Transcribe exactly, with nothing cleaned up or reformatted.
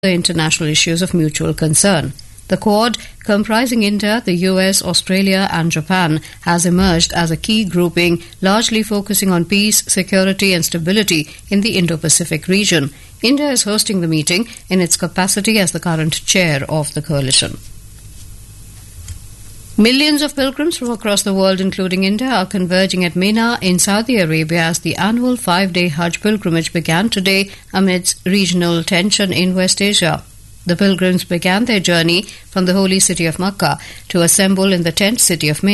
international issues of mutual concern. The Quad, comprising India, the U S, Australia and Japan, has emerged as a key grouping, largely focusing on peace, security and stability in the Indo-Pacific region. India is hosting the meeting in its capacity as the current chair of the coalition. Millions of pilgrims from across the world, including India, are converging at Mina in Saudi Arabia as the annual five-day Hajj pilgrimage began today amidst regional tension in West Asia. The pilgrims began their journey from the holy city of Makkah to assemble in the tent city of Mina.